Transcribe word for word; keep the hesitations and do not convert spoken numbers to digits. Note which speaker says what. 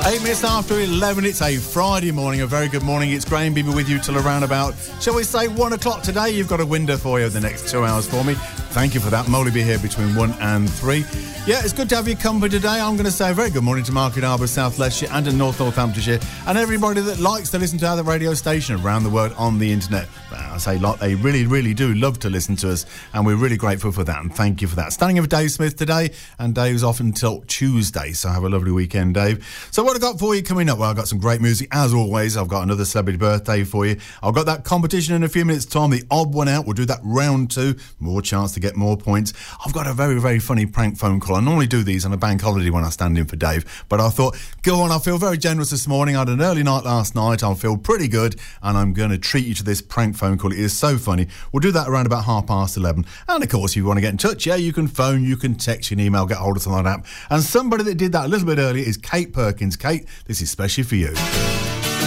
Speaker 1: Eight minutes after eleven, it's a Friday morning. A very good morning. It's Graham Beaver with you till around about, shall we say, one o'clock today. You've got a window for you the next two hours for me. Thank you for that. Molly be here between one and three. Yeah, it's good to have your company today. I'm going to say a very good morning to Market Harbour, South Leicestershire and in North Northamptonshire, and everybody that likes to listen to our radio station around the world on the internet. I say like they really, really do love to listen to us, and we're really grateful for that, and thank you for that. Standing in for Dave Smith today, and Dave's off until Tuesday, so have a lovely weekend, Dave. So what I've got for you coming up? Well, I've got some great music, as always. I've got another celebrity birthday for you. I've got that competition in a few minutes' time, the odd one out. We'll do that round two, more chance to get more points. I've got a very, very funny prank phone call. I normally do these on a bank holiday when I stand in for Dave, but I thought, go on, I feel very generous this morning. I had an early night last night. I feel pretty good, and I'm going to treat you to this prank phone call. It is so funny. We'll do that around about half past eleven. And of course, if you want to get in touch, yeah, you can phone, you can text, you can email, get hold of us on that app. And somebody that did that a little bit earlier is Kate Perkins. Kate, this is especially for you.